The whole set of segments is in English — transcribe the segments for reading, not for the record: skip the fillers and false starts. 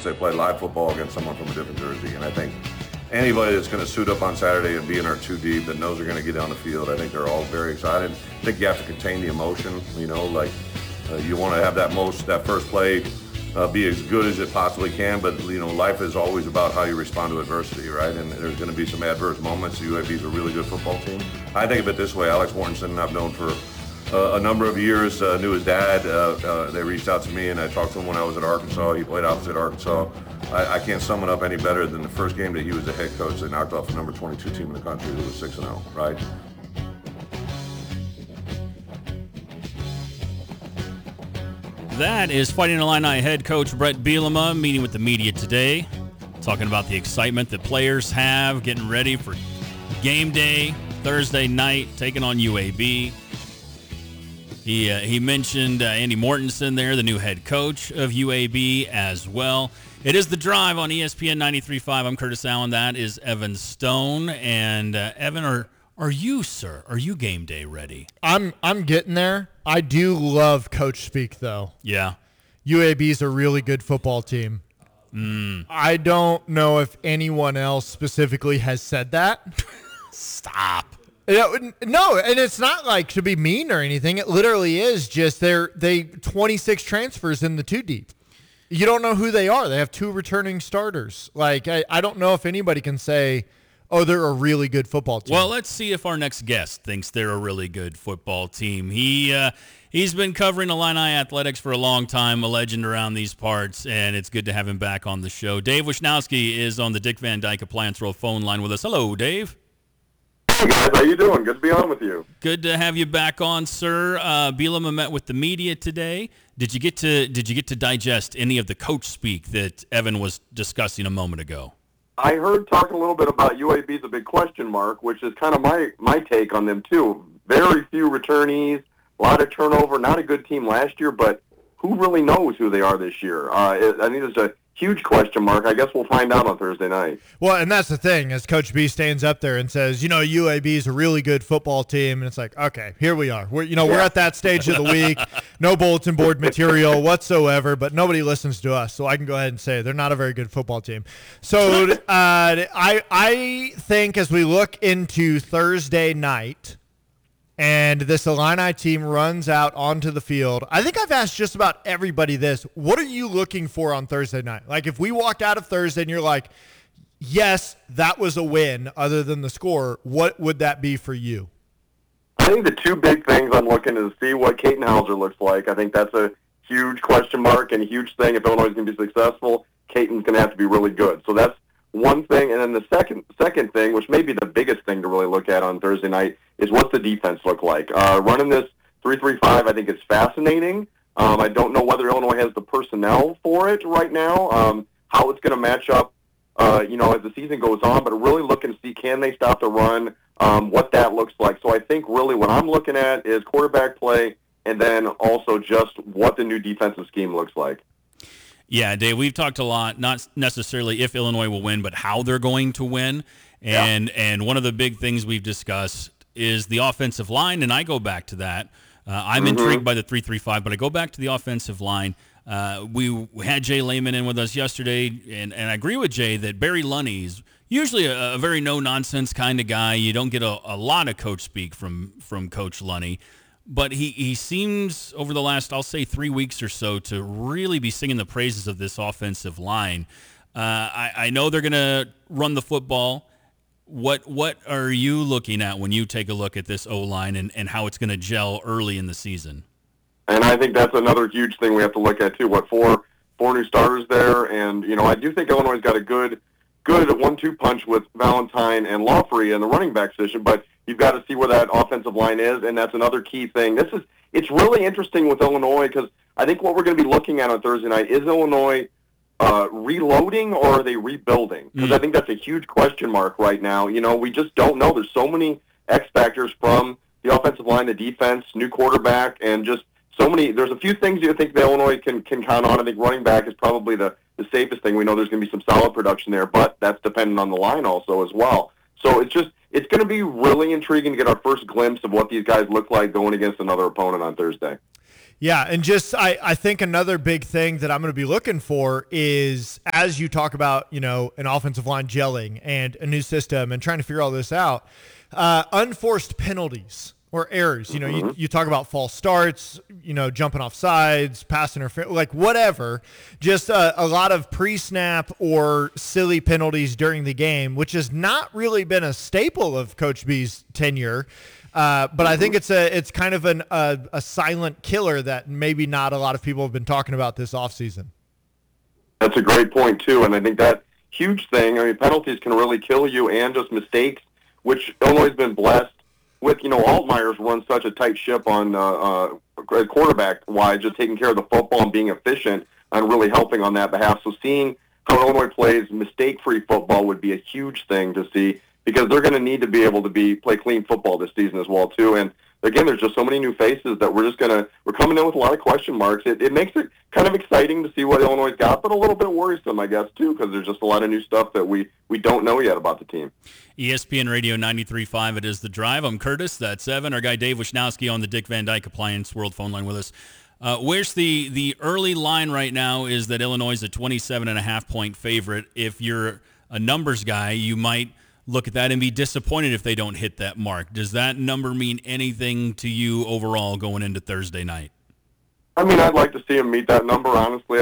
since they played live football against someone from a different jersey. And I think anybody that's going to suit up on Saturday and be in our two deep that knows they're going to get on the field, I think they're all very excited. I think you have to contain the emotion, you want to have that first play be as good as it possibly can, but life is always about how you respond to adversity, right? And there's going to be some adverse moments. UAB is a really good football team. I think of it this way: Alex Mortensen, I've known for a number of years, knew his dad. They reached out to me, and I talked to him when I was at Arkansas. He played opposite Arkansas. I can't sum it up any better than the first game that he was the head coach. They knocked off the number 22 team in the country who was 6-0, right? That is Fighting Illini head coach Brett Bielema meeting with the media today, talking about the excitement that players have, getting ready for game day, Thursday night, taking on UAB. He mentioned Andy Mortensen there, the new head coach of UAB as well. It is The Drive on ESPN 93.5. I'm Curtis Allen. That is Evan Stone. And Evan, are you game day ready? I'm getting there. I do love coach speak, though. Yeah. UAB's a really good football team. I don't know if anyone else specifically has said that. Stop. No, and it's not like to be mean or anything. It literally is just they 26 transfers in the two deep. You don't know who they are. They have two returning starters. Like I don't know if anybody can say, oh, they're a really good football team. Well, let's see if our next guest thinks they're a really good football team. He's been covering Illini athletics for a long time, a legend around these parts, and it's good to have him back on the show. Dave Wisnowski is on the Dick Van Dyke Appliance World phone line with us. Hello, Dave. Hey, guys. How you doing? Good to be on with you. Good to have you back on, sir. Bielema met with the media today. Did you get to digest any of the coach speak that Evan was discussing a moment ago? I heard talking a little bit about UAB's a big question mark, which is kind of my take on them, too. Very few returnees, a lot of turnover, not a good team last year, but who really knows who they are this year? I think there's a huge question mark. I guess we'll find out on Thursday night. Well, and that's the thing, as Coach B stands up there and says, UAB is a really good football team, and it's like, okay, here we are. We're at that stage of the week, no bulletin board material whatsoever, but nobody listens to us, so I can go ahead and say they're not a very good football team. So I think as we look into Thursday night, and this Illini team runs out onto the field, I think I've asked just about everybody this. What are you looking for on Thursday night? Like, if we walked out of Thursday and you're like, yes, that was a win other than the score, what would that be for you? I think the two big things I'm looking to see what Caden Hauser looks like. I think that's a huge question mark and a huge thing. If Illinois is going to be successful, Caden's going to have to be really good. So that's one thing. And then the second thing, which may be the biggest thing to really look at on Thursday night, is what's the defense look like. Running this 3-3-5, I think is fascinating. I don't know whether Illinois has the personnel for it right now, how it's going to match up, as the season goes on, but really looking to see, can they stop the run, what that looks like. So I think really what I'm looking at is quarterback play and then also just what the new defensive scheme looks like. Yeah, Dave, we've talked a lot, not necessarily if Illinois will win, but how they're going to win. And one of the big things we've discussed is the offensive line, and I go back to that. I'm intrigued by the 3-3-5, but I go back to the offensive line. We had Jay Lehman in with us yesterday, and I agree with Jay that Barry Lunney's usually a very no-nonsense kind of guy. You don't get a lot of coach speak from Coach Lunney. But he seems, over the last, I'll say 3 weeks or so, to really be singing the praises of this offensive line. I know they're going to run the football. What are you looking at when you take a look at this O-line and how it's going to gel early in the season? And I think that's another huge thing we have to look at, too. Four new starters there. And, I do think Illinois has got a good 1-2 punch with Valentine and Lawfrey in the running back position, but you've got to see where that offensive line is, and that's another key thing. It's really interesting with Illinois because I think what we're going to be looking at on Thursday night is Illinois reloading or are they rebuilding? Because I think that's a huge question mark right now. We just don't know. There's so many X factors from the offensive line, the defense, new quarterback, and just so many. There's a few things you think that Illinois can count on. I think running back is probably the safest thing. We know there's going to be some solid production there, but that's dependent on the line also as well. So it's going to be really intriguing to get our first glimpse of what these guys look like going against another opponent on Thursday. Yeah, and just I think another big thing that I'm going to be looking for is as you talk about, an offensive line gelling and a new system and trying to figure all this out, unforced penalties or errors. You talk about false starts, jumping off sides, pass interference, like whatever. Just a lot of pre-snap or silly penalties during the game, which has not really been a staple of Coach B's tenure. But I think it's kind of a silent killer that maybe not a lot of people have been talking about this offseason. That's a great point, too, and I think that huge thing, penalties can really kill you and just mistakes, which Illinois has been blessed with, Altmaier's run such a tight ship on quarterback-wise, just taking care of the football and being efficient and really helping on that behalf. So seeing how Illinois plays mistake-free football would be a huge thing to see, because they're going to need to be able to play clean football this season as well, too. And again, there's just so many new faces that we're coming in with a lot of question marks. It makes it kind of exciting to see what Illinois got, but a little bit worrisome, I guess, too, because there's just a lot of new stuff that we don't know yet about the team. ESPN Radio 93.5, it is The Drive. I'm Curtis, that's Evan. Our guy Dave Wisnowski on the Dick Van Dyke Appliance World phone line with us. Where's the early line right now is that Illinois is a 27.5-point favorite. If you're a numbers guy, you might look at that and be disappointed if they don't hit that mark. Does that number mean anything to you overall going into Thursday night? I'd like to see him meet that number, honestly.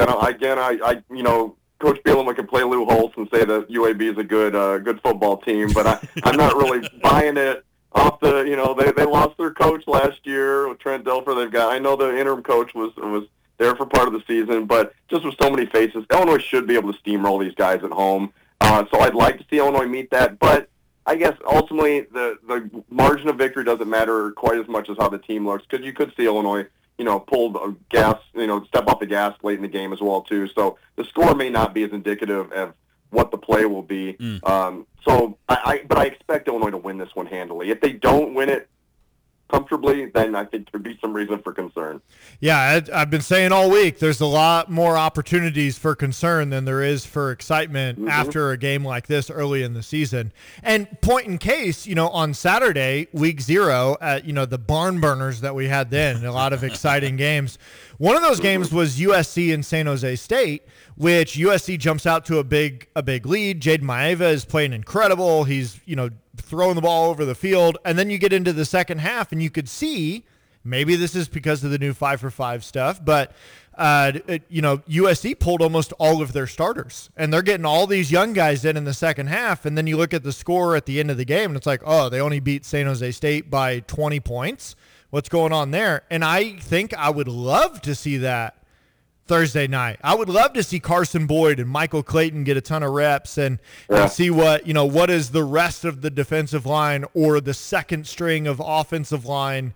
Coach Bielema can play Lou Holtz and say that UAB is a good football team, but I'm not really buying it off the, they lost their coach last year with Trent Dilfer. I know the interim coach was there for part of the season, but just with so many faces, Illinois should be able to steamroll these guys at home. So I'd like to see Illinois meet that, but I guess ultimately the margin of victory doesn't matter quite as much as how the team looks, because you could see Illinois, pull the gas, step off the gas late in the game as well too. So the score may not be as indicative of what the play will be. But I expect Illinois to win this one handily. If they don't win it comfortably, then I think there'd be some reason for concern. Yeah, I've been saying all week, there's a lot more opportunities for concern than there is for excitement after a game like this early in the season. And point in case, on Saturday, week 0, at, the barn burners that we had then, a lot of exciting games. One of those games was USC and San Jose State, which USC jumps out to a big lead. Jaden Maeva is playing incredible. He's, throwing the ball over the field. And then you get into the second half and you could see, maybe this is because of the new 5-for-5 stuff, but USC pulled almost all of their starters, and they're getting all these young guys in the second half. And then you look at the score at the end of the game and it's like, oh, they only beat San Jose State by 20 points. What's going on there? And I think I would love to see that Thursday night. I would love to see Carson Boyd and Michael Clayton get a ton of reps and see what is the rest of the defensive line or the second string of offensive line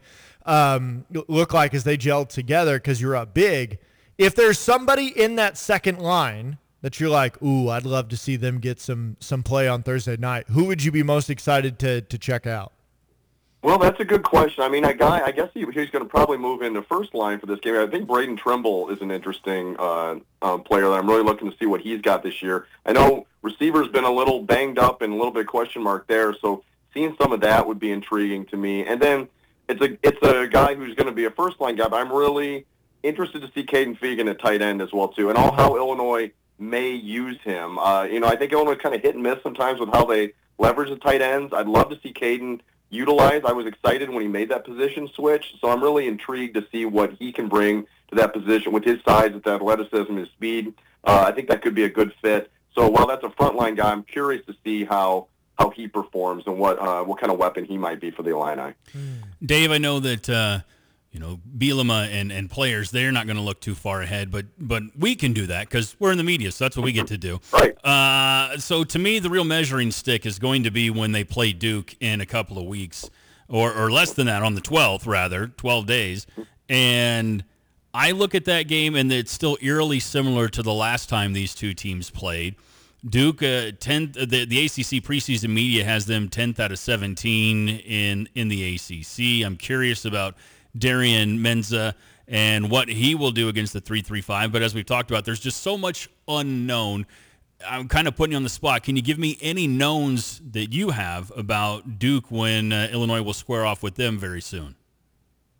look like as they gel together, because you're up big. If there's somebody in that second line that you're like, ooh, I'd love to see them get some play on Thursday night, who would you be most excited to check out? Well, that's a good question. A guy, I guess he's going to probably move into first line for this game. I think Braden Trimble is an interesting player that I'm really looking to see what he's got this year. I know receiver's been a little banged up and a little bit question mark there, so seeing some of that would be intriguing to me. And then it's a guy who's going to be a first line guy, but I'm really interested to see Caden Fegan at tight end as well too, and how Illinois may use him. I think Illinois kind of hit and miss sometimes with how they leverage the tight ends. I'd love to see Caden utilized. I was excited when he made that position switch, so I'm really intrigued to see what he can bring to that position with his size, with athleticism, his speed. I think that could be a good fit. So while that's a frontline guy, I'm curious to see how he performs and what kind of weapon he might be for the Illini. Dave, I know that Bielema and players, they're not going to look too far ahead, but we can do that because we're in the media, so that's what we get to do. Right. So to me, the real measuring stick is going to be when they play Duke in a couple of weeks, or less than that, on the 12th, rather, 12 days. And I look at that game, and it's still eerily similar to the last time these two teams played. Duke, the ACC preseason media has them 10th out of 17 in the ACC. I'm curious about Darian Menza and what he will do against the 3-3-5. But as we've talked about, there's just so much unknown. I'm kind of putting you on the spot. Can you give me any knowns that you have about Duke when Illinois will square off with them very soon?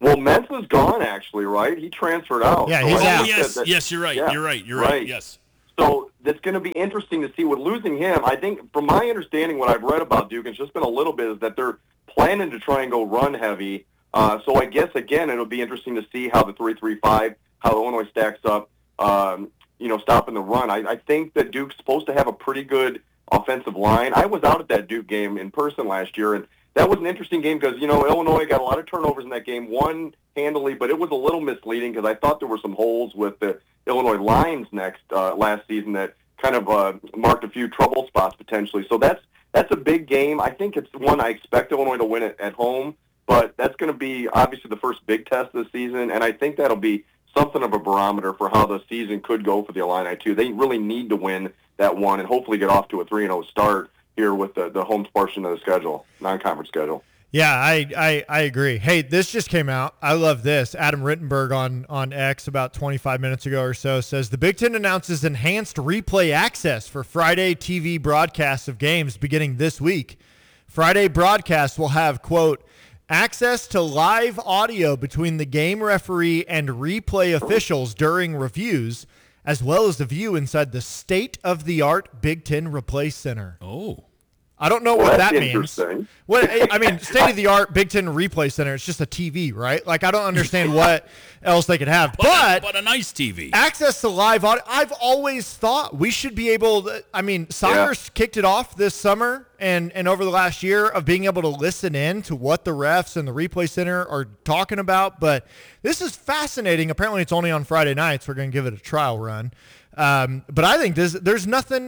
Well, Mensah's gone, actually, right? He transferred out. Yeah, So he's I out. think Yes, you're right. yeah, You're right. Yes. So that's going to be interesting to see with losing him. I think, from my understanding, what I've read about Duke, it's just been a little bit, is that they're planning to try and go run heavy. So I guess, again, it'll be interesting to see how the 3-3-5, how Illinois stacks up, stopping the run. I think that Duke's supposed to have a pretty good offensive line. I was out at that Duke game in person last year, and that was an interesting game because, Illinois got a lot of turnovers in that game, won handily, but it was a little misleading because I thought there were some holes with the Illinois lines last season that kind of marked a few trouble spots potentially. So that's a big game. I think it's one I expect Illinois to win it at home, but that's going to be obviously the first big test of the season, and I think that'll be something of a barometer for how the season could go for the Illini too. They really need to win that one and hopefully get off to a 3-0 start here with the home portion of the schedule, non-conference schedule. Yeah, I agree. Hey, this just came out. I love this. Adam Rittenberg on X about 25 minutes ago or so says, the Big Ten announces enhanced replay access for Friday TV broadcasts of games beginning this week. Friday broadcasts will have, quote, access to live audio between the game referee and replay officials during reviews, as well as the view inside the state-of-the-art Big Ten Replay Center. Oh. I don't know what that means. Interesting. What I mean, state-of-the-art Big Ten Replay Center, it's just a TV, right? Like, I don't understand what else they could have. But a nice TV. Access to live audio. I've always thought we should be able to, Saunders kicked it off this summer and over the last year of being able to listen in to what the refs and the Replay Center are talking about. But this is fascinating. Apparently, it's only on Friday nights. We're going to give it a trial run. But I think there's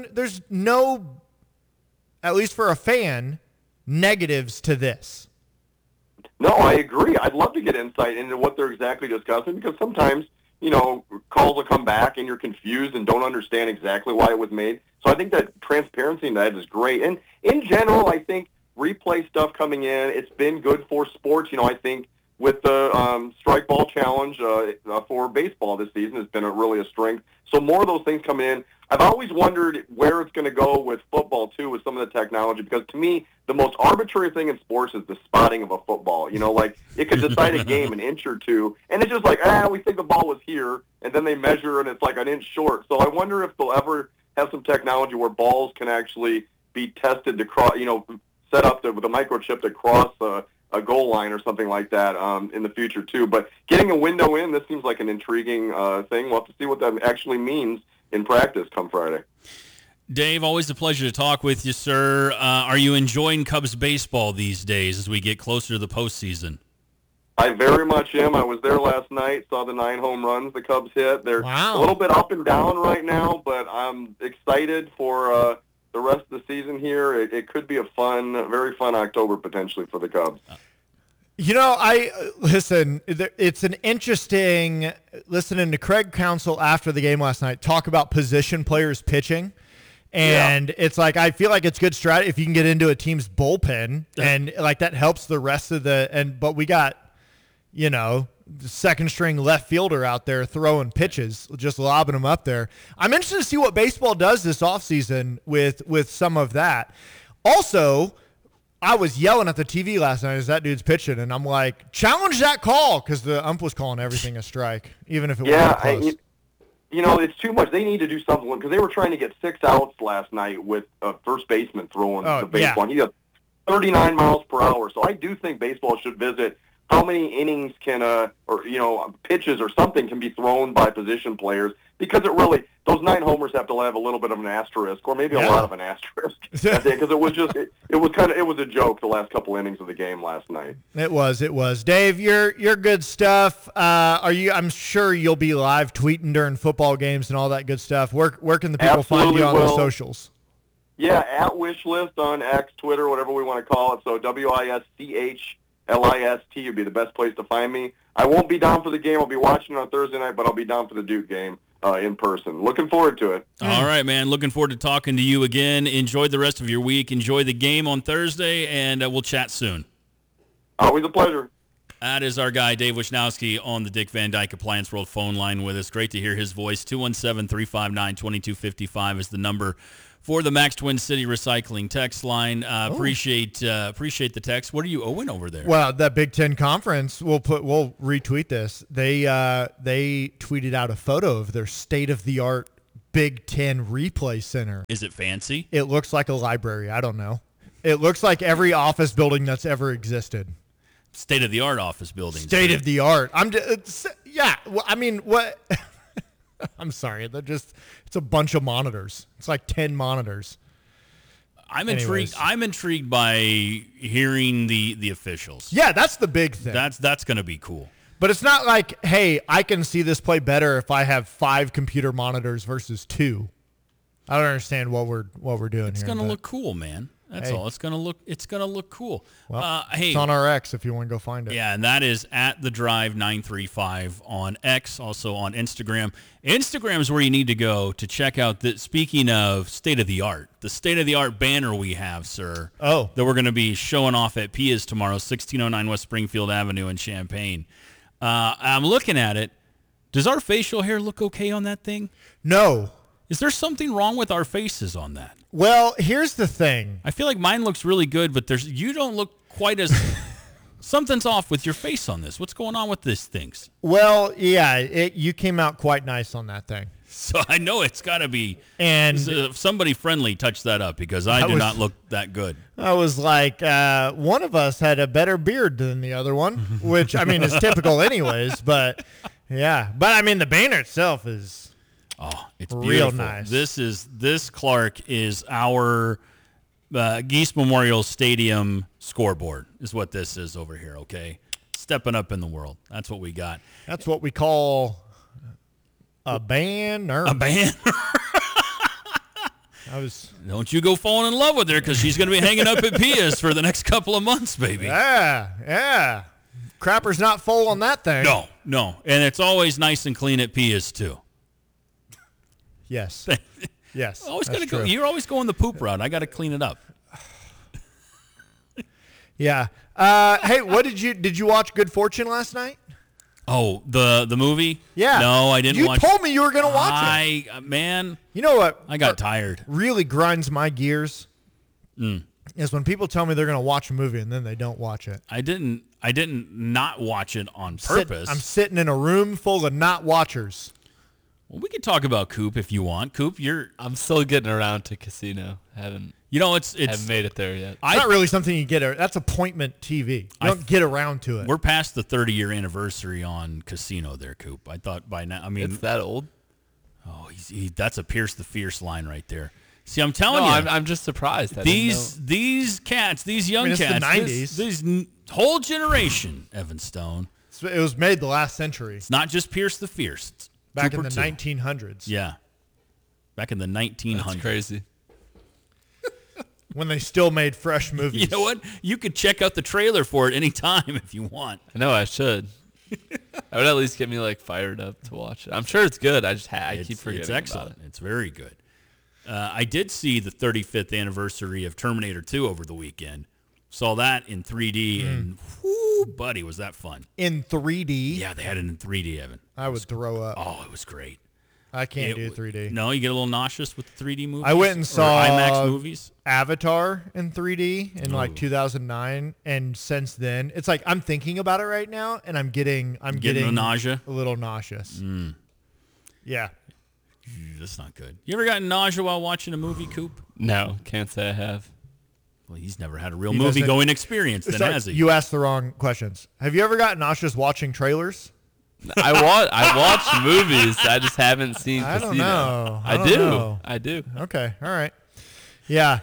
no, at least for a fan, negatives to this. No, I agree. I'd love to get insight into what they're exactly discussing because sometimes, calls will come back and you're confused and don't understand exactly why it was made. So I think that transparency in that is great. And in general, I think replay stuff coming in, it's been good for sports. I think with the strike ball challenge for baseball this season has been really a strength. So more of those things coming in. I've always wondered where it's going to go with football, too, with some of the technology, because to me, the most arbitrary thing in sports is the spotting of a football. Like it could decide a game an inch or two, and it's just like, we think the ball was here, and then they measure, and it's like an inch short. So I wonder if they'll ever have some technology where balls can actually be tested to cross, set up with a microchip to cross a goal line or something like that in the future, too. But getting a window in, this seems like an intriguing thing. We'll have to see what that actually means in practice come Friday. Dave, always a pleasure to talk with you, sir. Are you enjoying Cubs baseball these days as we get closer to the postseason? I very much am. I was there last night, saw the 9 home runs the Cubs hit. They're a little bit up and down right now, but I'm excited for the rest of the season here. It could be a very fun October potentially for the Cubs. It's an interesting listening to Craig Counsell after the game last night talk about position players pitching. And It's like, I feel like it's good strategy if you can get into a team's bullpen and like that helps the rest of but we got, the second string left fielder out there throwing pitches, just lobbing them up there. I'm interested to see what baseball does this offseason with some of that. Also, I was yelling at the TV last night as that dude's pitching, and I'm like, challenge that call, because the ump was calling everything a strike, even if it wasn't close. It's too much. They need to do something, because they were trying to get 6 outs last night with a first baseman throwing the baseball. And he got 39 miles per hour. So I do think baseball should visit how many innings pitches or something can be thrown by position players, because those 9 homers have to have a little bit of an asterisk, or maybe a lot of an asterisk, because it was a joke the last couple innings of the game last night. It was. Dave, you're good stuff. I'm sure you'll be live tweeting during football games and all that good stuff. Where can the people find you on the socials? Yeah, at Wishlist on X, Twitter, whatever we want to call it. So WISCHLIST would be the best place to find me. I won't be down for the game. I'll be watching it on Thursday night, but I'll be down for the Duke game in person. Looking forward to it. All right, man. Looking forward to talking to you again. Enjoy the rest of your week. Enjoy the game on Thursday, and we'll chat soon. Always a pleasure. That is our guy, Dave Wisnowski, on the Dick Van Dyke Appliance World phone line with us. Great to hear his voice. 217-359-2255 is the number for the Max Twin City Recycling text line. Appreciate the text. What are you owing over there? Well, that Big Ten conference, we'll retweet this. They tweeted out a photo of their state-of-the-art Big Ten replay center. Is it fancy? It looks like a library. I don't know. It looks like every office building that's ever existed. State-of-the-art office buildings. State-of-the-art. Yeah. Well, I mean, what? I'm sorry. It's a bunch of monitors. It's like 10 monitors. I'm Anyways. intrigued. I'm intrigued by hearing the officials. Yeah, that's the big thing. That's going to be cool. But it's not like, hey, I can see this play better if I have 5 computer monitors versus 2. I don't understand what we're doing It's here. going to look cool, man. That's Hey. all. It's going to look cool. Well, Hey, it's on our X if you want to go find it. yeah, and that is at the Drive 935 on X, also on Instagram. Instagram is where you need to go to check out the. Speaking of state of the art banner we have, sir. Oh. that we're going to be showing off at Pia's tomorrow, 1609 West Springfield Avenue in Champaign. I'm looking at it. Does our facial hair look okay on that thing? No. Is there something wrong with our faces on that? Well, here's the thing. I feel like mine looks really good, but you don't look quite as something's off with your face on this. What's going on with these things? Well, yeah, you came out quite nice on that thing. So I know it's got to be And somebody friendly touched that up because I do not look that good. I was like, one of us had a better beard than the other one, which, I mean, is typical anyways. But, yeah. But, I mean, the banner itself is It's real beautiful. nice. This Clark is our Geese Memorial Stadium scoreboard is what this is over here. Okay, stepping up in the world. That's what we got. That's what we call a banner. A band. Don't you go falling in love with her because she's going to be hanging up at Pia's for the next couple of months, baby. Yeah. Crapper's not full on that thing. No. And it's always nice and clean at Pia's, too. Yes. Yes. Always that's gotta go. true. You're always going the poop route. I got to clean it up. Yeah. Hey, did you watch Good Fortune last night? Oh, the movie? Yeah. No, I didn't watch You told me you were going to watch it. Man, You know what? I got tired. Really grinds my gears is when people tell me they're going to watch a movie and then they don't watch it. I didn't not watch it on purpose. I'm sitting in a room full of not watchers. Well, we could talk about Coop if you want. Coop, I'm still getting around to Casino. Haven't made it there yet. It's not really something you get. That's appointment TV. You don't get around to it. We're past the 30-year anniversary on Casino there, Coop. I thought by now. I mean, It's that old? oh, that's a Pierce the Fierce line right there. See, I'm telling No, you, I'm just surprised. I didn't know. these cats, these young it's the cats, 90s. this whole generation, Evan Stone. It was made the last century, It's not just Pierce the Fierce. It's back Trooper in the 2. 1900s. Yeah, back in the 1900s. That's crazy. When they still made fresh movies. You know what? You could check out the trailer for it any time if you want. I know I should. That would at least get me fired up to watch it. I'm sure it's good. I keep forgetting It's about excellent. it. It's very good. I did see the 35th anniversary of Terminator 2 over the weekend. Saw that in 3D, and whoo, buddy, was that fun. In 3D, Yeah, they had it in 3D, Evan. I would throw up. Oh, it was great. I can't do 3D. No, you get a little nauseous with 3D movies? I went and Or saw IMAX movies? Avatar in 3D in 2009, and since then, it's like I'm thinking about it right now, and I'm getting the nausea? a little nauseous. Yeah, That's not good. You ever gotten nausea while watching a movie, Coop? No, can't say I have. Well, he's never had a real He movie-going experience, then, Sorry, has he? you asked the wrong questions. Have you ever gotten nauseous watching trailers? I watch movies. I just haven't seen I don't Casino. know. I I don't do. know. I do. Okay, all right. Yeah,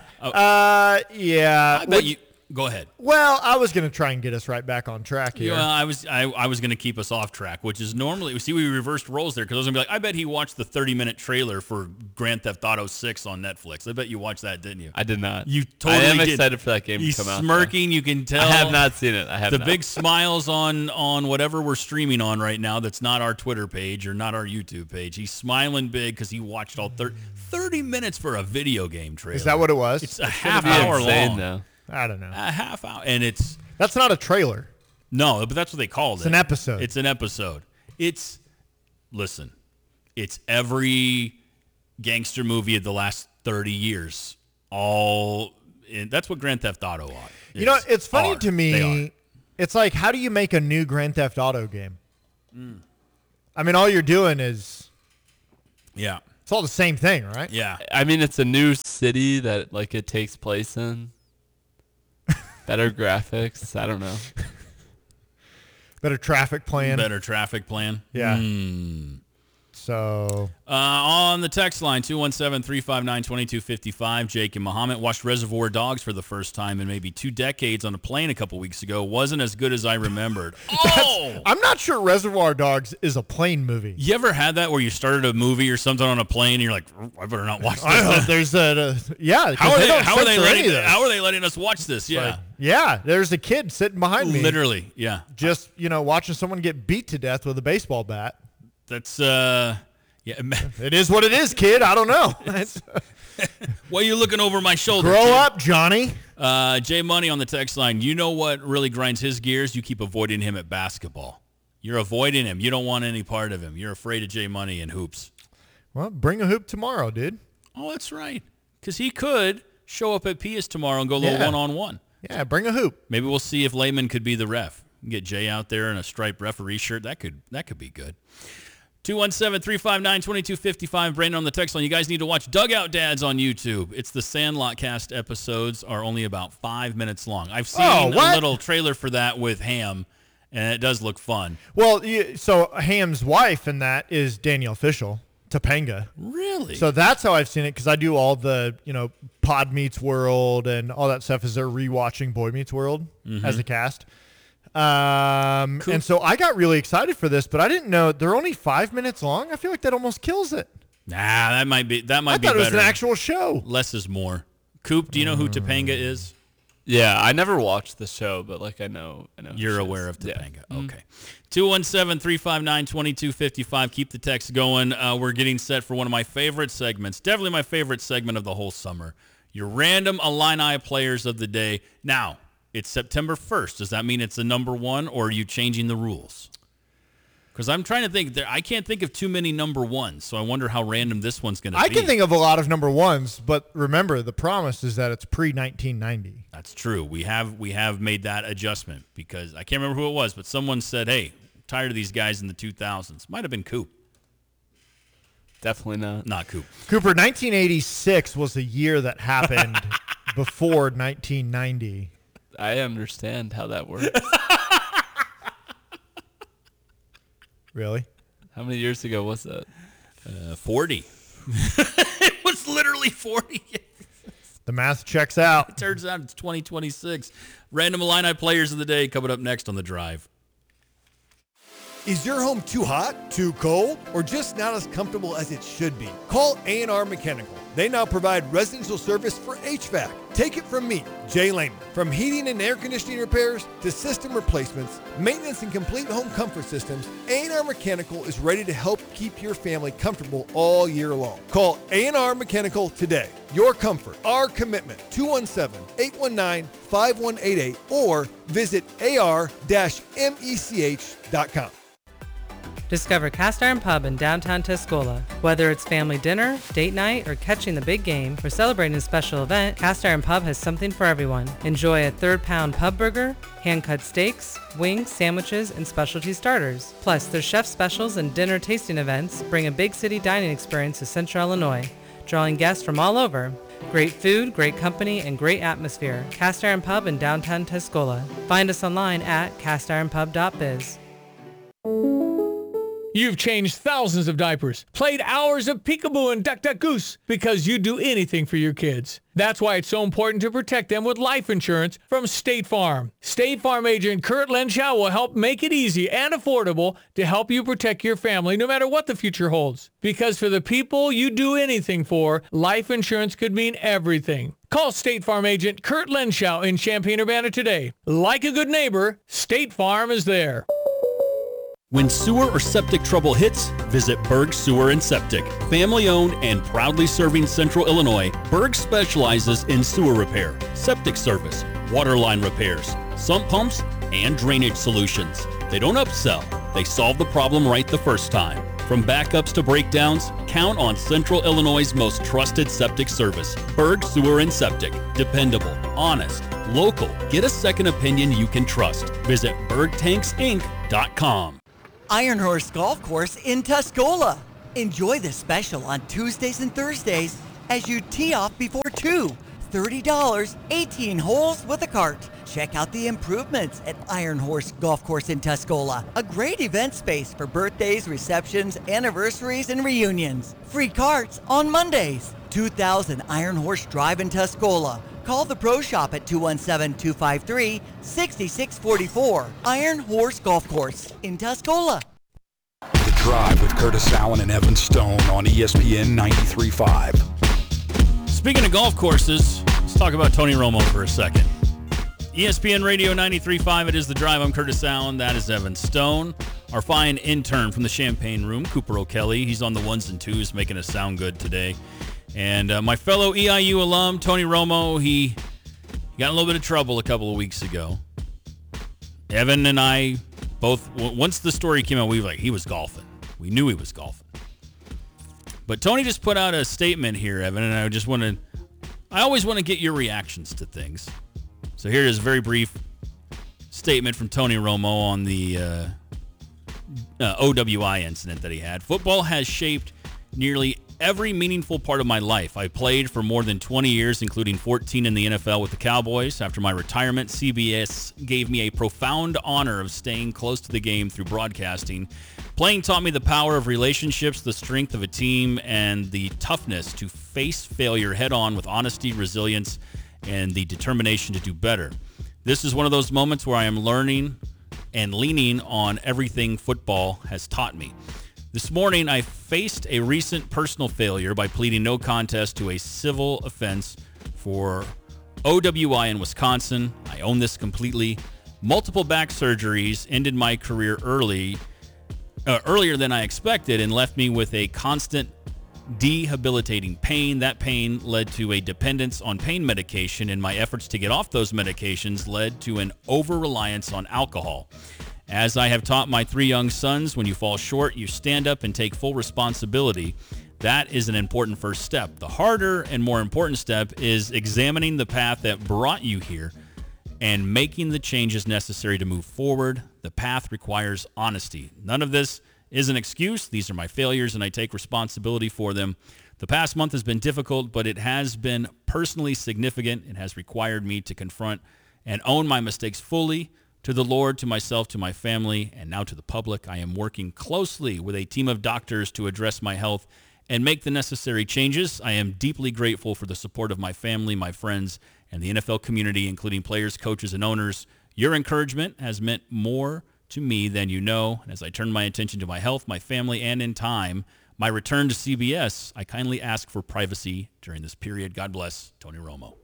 yeah. I bet you... Go ahead. Well, I was gonna try and get us right back on track here. Yeah, I was going to keep us off track, which is normally we reversed roles there because I was going to be like, I bet he watched the 30-minute trailer for Grand Theft Auto 6 on Netflix. I bet you watched that, didn't you? I did not. You totally I am did. excited for that game He's to come out. smirking. You can tell. I have not seen it. I have the not. big smiles on whatever we're streaming on right now. That's not our Twitter page or not our YouTube page. He's smiling big because he watched all 30 minutes for a video game trailer. Is that what it was? It's a It'd half be hour insane, long. though. I don't know. A half hour, and it's That's not a trailer. No, but that's what they called it. It's an episode. It's an episode. Listen, it's every gangster movie of the last 30 years. That's what Grand Theft Auto are. You know, it's funny Are. to They me. It's like, how do you make a new Grand Theft Auto game? I mean, all you're doing is Yeah. it's all the same thing, right? Yeah. I mean, it's a new city that like it takes place in. Better graphics. I don't know. Better traffic plan. Better traffic plan. Yeah. So On the text line, 217-359-2255, Jake and Muhammad watched Reservoir Dogs for the first time in maybe 2 decades on a plane a couple weeks ago. Wasn't as good as I remembered. I'm not sure Reservoir Dogs is a plane movie. You ever had that where you started a movie or something on a plane and you're like, I better not watch this? I hope there's yeah. How are they letting how are they letting us watch this? Yeah. Like, yeah, there's a kid sitting behind me. Literally, yeah. Just, watching someone get beat to death with a baseball bat. That's yeah. It is what it is, kid. I don't know. Why are you looking over my shoulder? Grow kid? up, Johnny. Jay Money on the text line. You know what really grinds his gears? You keep avoiding him at basketball. You're avoiding him. You don't want any part of him. You're afraid of Jay Money and hoops. Well, bring a hoop tomorrow, dude. Oh, that's right. Because he could show up at Pius tomorrow and go a little one-on-one. Yeah, bring a hoop. Maybe we'll see if Layman could be the ref. Get Jay out there in a striped referee shirt. That could be good. 217-359-2255. Brandon on the text line. You guys need to watch Dugout Dads on YouTube. It's the Sandlot cast episodes are only about 5 minutes long. I've seen a little trailer for that with Ham, and it does look fun. Well, so Ham's wife in that is Danielle Fishel, Topanga. Really? So that's how I've seen it because I do all the, Pod Meets World and all that stuff as they're rewatching Boy Meets World as a cast. Cool. And so I got really excited for this, but I didn't know they're only 5 minutes long. I feel like that almost kills it. Nah, that might be I thought better. it was an actual show. Less is more. Coop, do you know who Topanga is? Yeah, I never watched the show, but like I know. You're aware of Topanga. Yeah. Okay. 217-359-2255. Keep the text going. We're getting set for one of my favorite segments. Definitely my favorite segment of the whole summer. Your random Illini players of the day. Now, it's September 1st. Does that mean it's the number one, or are you changing the rules? Because I'm trying to think. I can't think of too many number ones, so I wonder how random this one's going to be. I can think of a lot of number ones, but remember, the promise is that it's pre-1990. That's true. We have made that adjustment because I can't remember who it was, but someone said, hey, I'm tired of these guys in the 2000s. Might have been Coop. Definitely not. Not Coop. Cooper, 1986 was the year that happened before 1990. I understand how that works. Really? How many years ago was that? 40. It was literally 40. The math checks out. It turns out it's 2026. Random Illini players of the day coming up next on The Drive. Is your home too hot, too cold, or just not as comfortable as it should be? Call A&R Mechanical. They now provide residential service for HVAC. Take it from me, Jay Lehman. From heating and air conditioning repairs to system replacements, maintenance and complete home comfort systems, A&R Mechanical is ready to help keep your family comfortable all year long. Call A&R Mechanical today. Your comfort, our commitment. 217-819-5188 or visit ar-mech.com. Discover Cast Iron Pub in downtown Tuscola. Whether it's family dinner, date night, or catching the big game, or celebrating a special event, Cast Iron Pub has something for everyone. Enjoy a third-pound pub burger, hand-cut steaks, wings, sandwiches, and specialty starters. Plus, their chef specials and dinner tasting events bring a big city dining experience to Central Illinois, drawing guests from all over. Great food, great company, and great atmosphere. Cast Iron Pub in downtown Tuscola. Find us online at castironpub.biz. You've changed thousands of diapers, played hours of peekaboo and duck, duck, goose because you'd do anything for your kids. That's why it's so important to protect them with life insurance from State Farm. State Farm agent Kurt Lenschow will help make it easy and affordable to help you protect your family no matter what the future holds. Because for the people you do anything for, life insurance could mean everything. Call State Farm agent Kurt Lenschow in Champaign-Urbana today. Like a good neighbor, State Farm is there. When sewer or septic trouble hits, visit Berg Sewer and Septic. Family owned and proudly serving Central Illinois, Berg specializes in sewer repair, septic service, water line repairs, sump pumps, and drainage solutions. They don't upsell. They solve the problem right the first time. From backups to breakdowns, count on Central Illinois' most trusted septic service, Berg Sewer and Septic. Dependable, honest, local. Get a second opinion you can trust. Visit bergtanksinc.com. Iron Horse Golf Course in Tuscola. Enjoy the special on Tuesdays and Thursdays as you tee off before 2. $30, 18 holes with a cart. Check out the improvements at Iron Horse Golf Course in Tuscola. A great event space for birthdays, receptions, anniversaries, and reunions. Free carts on Mondays. 2000 Iron Horse Drive in Tuscola. Call the Pro Shop at 217-253-6644. Iron Horse Golf Course in Tuscola. The Drive with Curtis Allen and Evan Stone on ESPN 93.5. Speaking of golf courses, let's talk about Tony Romo for a second. ESPN Radio 93.5, it is The Drive. I'm Curtis Allen. That is Evan Stone. Our fine intern from the Champagne Room, Cooper O'Kelly. He's on the ones and twos, making us sound good today. And my fellow EIU alum, Tony Romo, he got in a little bit of trouble a couple of weeks ago. Evan and I both, once the story came out, we were like, he was golfing. We knew he was golfing. But Tony just put out a statement here, Evan, and I always want to get your reactions to things. So here is a very brief statement from Tony Romo on the OWI incident that he had. Football has shaped nearly every meaningful part of my life. I played for more than 20 years, including 14 in the NFL with the Cowboys. After my retirement, CBS gave me a profound honor of staying close to the game through broadcasting. Playing taught me the power of relationships, the strength of a team, and the toughness to face failure head-on with honesty, resilience, and the determination to do better. This is one of those moments where I am learning and leaning on everything football has taught me. This morning, I faced a recent personal failure by pleading no contest to a civil offense for OWI in Wisconsin. I own this completely. Multiple back surgeries ended my career earlier than I expected and left me with a constant debilitating pain. That pain led to a dependence on pain medication, and my efforts to get off those medications led to an over-reliance on alcohol. As I have taught my 3 young sons, when you fall short, you stand up and take full responsibility. That is an important first step. The harder and more important step is examining the path that brought you here and making the changes necessary to move forward. The path requires honesty. None of this is an excuse. These are my failures, and I take responsibility for them. The past month has been difficult, but it has been personally significant. It has required me to confront and own my mistakes fully. To the Lord, to myself, to my family, and now to the public, I am working closely with a team of doctors to address my health and make the necessary changes. I am deeply grateful for the support of my family, my friends, and the NFL community, including players, coaches, and owners. Your encouragement has meant more to me than you know. And as I turn my attention to my health, my family, and in time, my return to CBS, I kindly ask for privacy during this period. God bless, Tony Romo.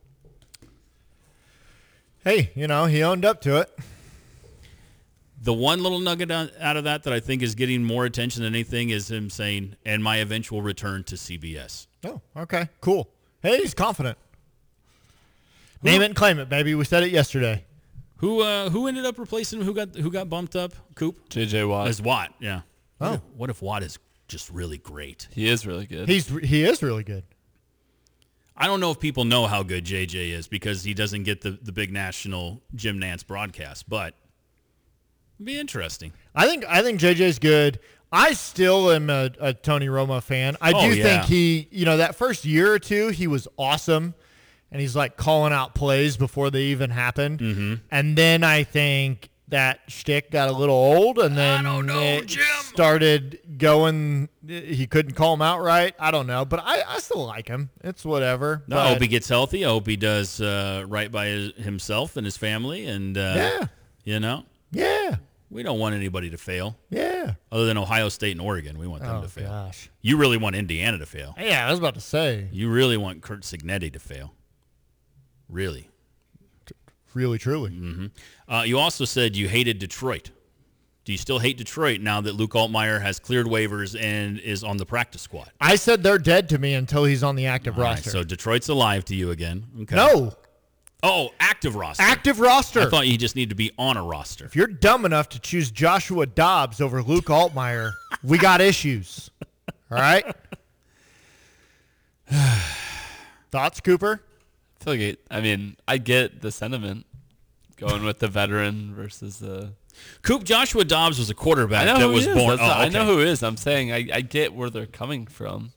Hey, he owned up to it. The one little nugget out of that I think is getting more attention than anything is him saying, and my eventual return to CBS. Oh, okay, cool. Hey, he's confident. Name it and claim it, baby. We said it yesterday. Who ended up replacing him? Who got bumped up? Coop? J.J. Watt. As Watt, yeah. Oh. What if Watt is just really great? He is really good. He is really good. I don't know if people know how good JJ is because he doesn't get the big national Jim Nantz broadcast, but it'd be interesting. I think JJ's good. I still am a Tony Romo fan. I do think he, that first year or two, he was awesome. And he's like calling out plays before they even happened. Mm-hmm. And then I think that shtick got a little old, and then started going. He couldn't call him out right. I don't know, but I still like him. It's whatever. No, I hope he gets healthy. I hope he does right by himself and his family. And yeah, we don't want anybody to fail. Yeah, other than Ohio State and Oregon, we want them to fail. Gosh, you really want Indiana to fail. Yeah, I was about to say. You really want Curt Cignetti to fail. Really? Really, truly. Mm-hmm. You also said you hated Detroit. Do you still hate Detroit now that Luke Altmaier has cleared waivers and is on the practice squad? I said they're dead to me until he's on the active roster. Right, so Detroit's alive to you again. Okay. No. Oh, active roster. Active roster. I thought you just need to be on a roster. If you're dumb enough to choose Joshua Dobbs over Luke Altmaier, we got issues. All right? Thoughts, Cooper? I feel like I get the sentiment going with the veteran versus the. Coop, Joshua Dobbs was a quarterback I know that who was he is. born. That's- Oh, I know okay. who he is. I'm saying I get where they're coming from.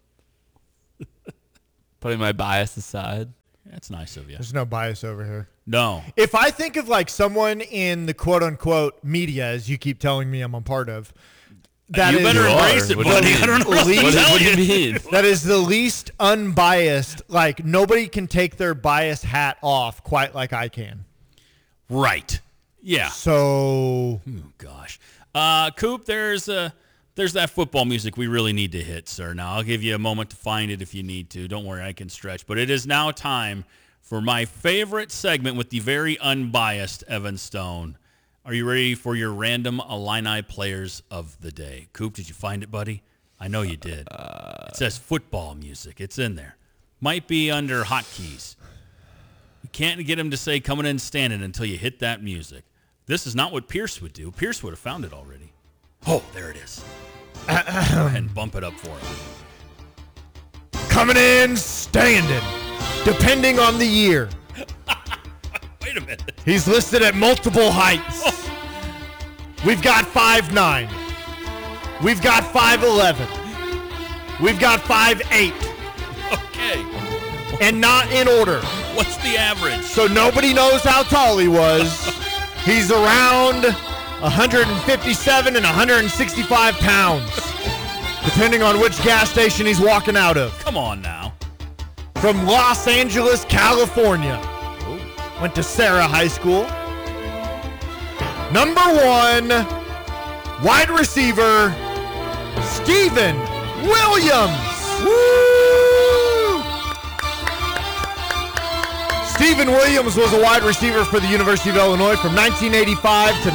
Putting my bias aside. That's nice of you. There's no bias over here. No. If I think of like someone in the quote-unquote media, as you keep telling me I'm a part of, that You is better embrace it, What do you buddy. mean? I don't know what to What tell What do you. you mean? that is the least unbiased, like nobody can take their bias hat off quite like I can. Right. Yeah. So Oh, gosh. Coop, there's that football music we really need to hit, sir. Now, I'll give you a moment to find it if you need to. Don't worry, I can stretch. But it is now time for my favorite segment with the very unbiased Evan Stone. Are you ready for your random Illini players of the day? Coop, did you find it, buddy? I know you did. It says football music. It's in there. Might be under hotkeys. You can't get him to say coming in standing until you hit that music. This is not what Pierce would do. Pierce would have found it already. Oh, there it is. Go ahead and bump it up for him. coming in standing, depending on the year. Wait a minute. He's listed at multiple heights. We've got 5'9". We've got 5'11". We've got 5'8". Okay. And not in order. What's the average? So nobody knows how tall he was. He's around 157 and 165 pounds, depending on which gas station he's walking out of. Come on now. From Los Angeles, California. Went to Sarah High School. Number 1, wide receiver, Steven Williams. Woo! Steven Williams was a wide receiver for the University of Illinois from 1985 to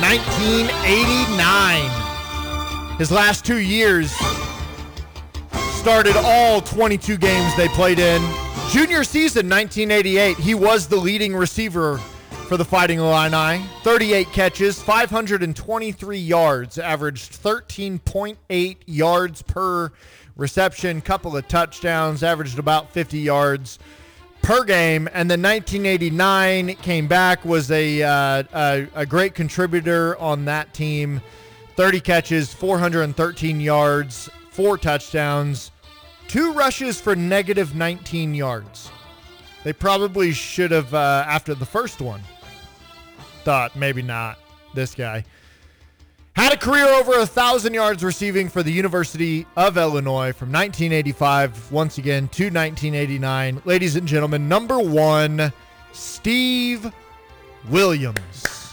1989. His last 2 years started all 22 games they played in. Junior season 1988, he was the leading receiver for the Fighting Illini. 38 catches, 523 yards, averaged 13.8 yards per reception, couple of touchdowns, averaged about 50 yards per game. And then 1989 came back, was a great contributor on that team. 30 catches, 413 yards, 4 touchdowns, 2 rushes for negative 19 yards. They probably should have, after the first one, thought maybe not this guy. Had a career over 1,000 yards receiving for the University of Illinois from 1985, once again, to 1989. Ladies and gentlemen, number 1, Steve Williams.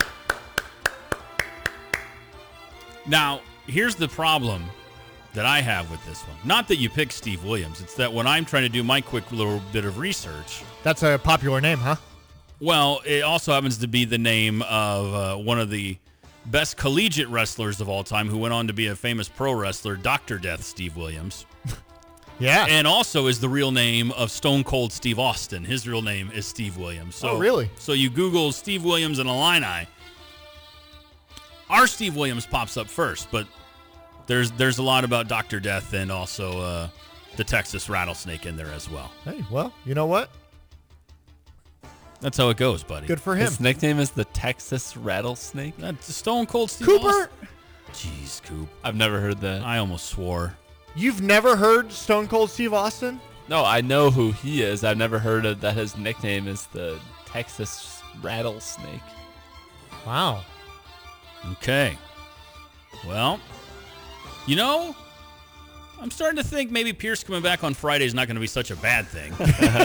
Now, here's the problem that I have with this one. Not that you picked Steve Williams. It's that when I'm trying to do my quick little bit of research. That's a popular name, huh? Well, it also happens to be the name of one of the best collegiate wrestlers of all time who went on to be a famous pro wrestler, Dr. Death Steve Williams. Yeah. And also is the real name of Stone Cold Steve Austin. His real name is Steve Williams. So, Oh, really? So you Google Steve Williams and Illini. Our Steve Williams pops up first, but there's a lot about Dr. Death and also the Texas Rattlesnake in there as well. Hey, well, you know what? That's how it goes, buddy. Good for him. His nickname is the Texas Rattlesnake. That's Stone Cold Steve Cooper, Austin. Jeez, Coop. I've never heard that. I almost swore. you've never heard Stone Cold Steve Austin? No, I know who he is. I've never heard of that. His nickname is the Texas Rattlesnake. Wow. Okay. Well, you know, I'm starting to think maybe Pierce coming back on Friday is not going to be such a bad thing.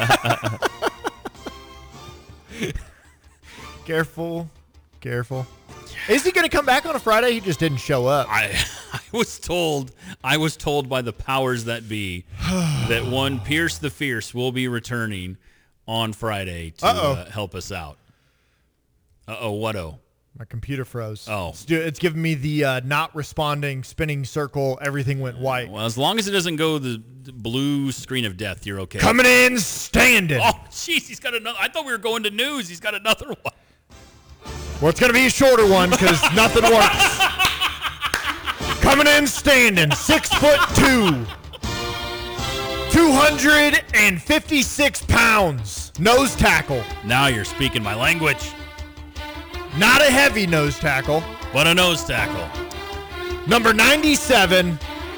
Careful. Is he going to come back on a Friday? He just didn't show up. I was told by the powers that be that one Pierce the Fierce will be returning on Friday to help us out. What-oh? My computer froze. Oh. It's giving me the not responding, spinning circle, everything went white. Well, as long as it doesn't go the blue screen of death, you're okay. Coming in, standing. Oh, jeez, he's got another. I thought we were going to news. He's got another one. Well, it's going to be a shorter one because nothing works. Coming in, standing, 6'2", 256 pounds, nose tackle. Now you're speaking my language. Not a heavy nose tackle. But a nose tackle. Number 97,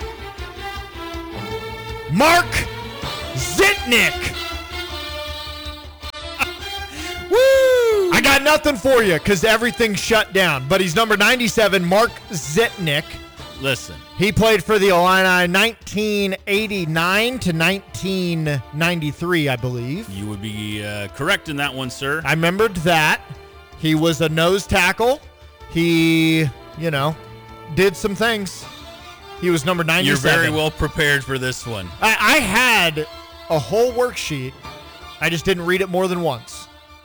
Mark Zitnik. Woo! I got nothing for you because everything's shut down. But he's number 97, Mark Zitnik. Listen. He played for the Illini 1989 to 1993, I believe. You would be correct in that one, sir. I remembered that. He was a nose tackle. He, did some things. He was number 97. You're very well prepared for this one. I had a whole worksheet. I just didn't read it more than once.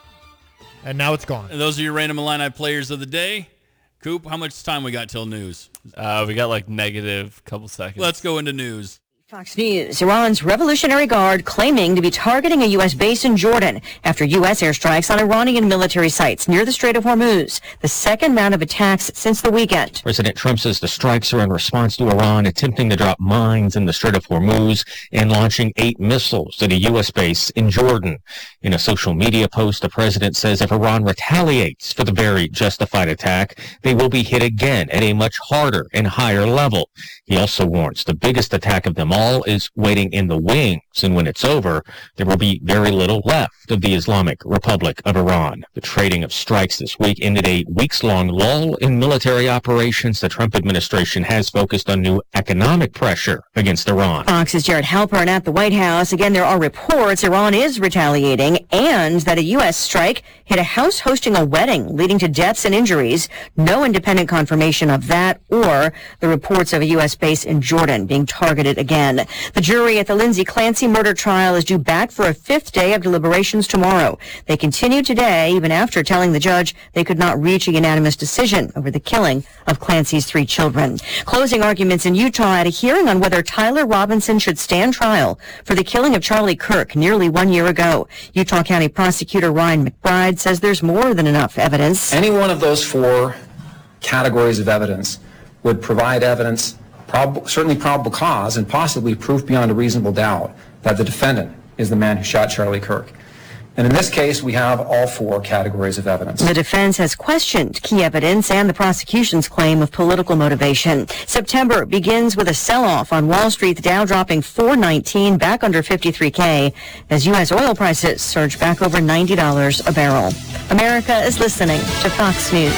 And now it's gone. And those are your Random Illini players of the day. Coop, how much time we got till news? We got negative couple seconds. Let's go into news. Fox News, Iran's Revolutionary Guard claiming to be targeting a U.S. base in Jordan after U.S. airstrikes on Iranian military sites near the Strait of Hormuz, the second round of attacks since the weekend. President Trump says the strikes are in response to Iran attempting to drop mines in the Strait of Hormuz and launching 8 missiles at a U.S. base in Jordan. In a social media post, the president says if Iran retaliates for the very justified attack, they will be hit again at a much harder and higher level. He also warns the biggest attack of them all is waiting in the wings, and when it's over, there will be very little left of the Islamic Republic of Iran. The trading of strikes this week ended a weeks-long lull in military operations. The Trump administration has focused on new economic pressure against Iran. Fox's Jared Halpern at the White House. Again, there are reports Iran is retaliating and that a U.S. strike hit a house hosting a wedding, leading to deaths and injuries. No independent confirmation of that or the reports of a U.S. base in Jordan being targeted again. The jury at the Lindsay Clancy murder trial is due back for a 5th day of deliberations tomorrow. They continue today, even after telling the judge they could not reach a unanimous decision over the killing of Clancy's 3 children. Closing arguments in Utah at a hearing on whether Tyler Robinson should stand trial for the killing of Charlie Kirk nearly 1 year ago. Utah County Prosecutor Ryan McBride says there's more than enough evidence. Any one of those 4 categories of evidence would provide evidence, certainly probable cause, and possibly proof beyond a reasonable doubt that the defendant is the man who shot Charlie Kirk. And in this case, we have all 4 categories of evidence. The defense has questioned key evidence and the prosecution's claim of political motivation. September begins with a sell-off on Wall Street, the Dow dropping 419 back under 53K as U.S. oil prices surge back over $90 a barrel. America is listening to Fox News.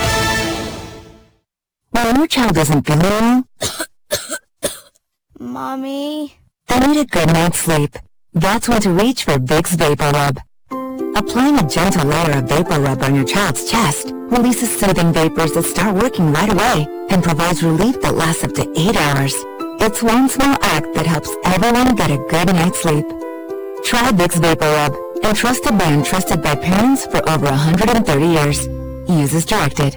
When your child isn't feeling well, Mommy? they need a good night's sleep. That's when to reach for Vicks Vapor Rub. Applying a gentle layer of Vapor Rub on your child's chest releases soothing vapors that start working right away and provides relief that lasts up to 8 hours. It's one small act that helps everyone get a good night's sleep. Try Vicks Vapor Rub, entrusted by and trusted by parents for over 130 years. Use as directed.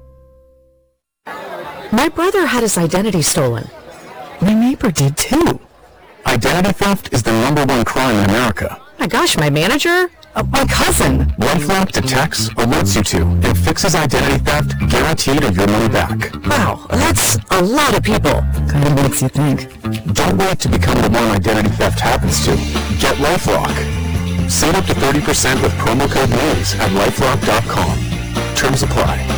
My brother had his identity stolen. My neighbor did too. Identity theft is the #1 crime in America. My gosh, my manager? My cousin. LifeLock detects, alerts you to, and fixes identity theft, guaranteed or your money back. Wow, that's a lot of people. Kind of makes you think. Don't wait to become the one identity theft happens to. Get LifeLock. Save up to 30% with promo code MAZE at LifeLock.com. Terms apply.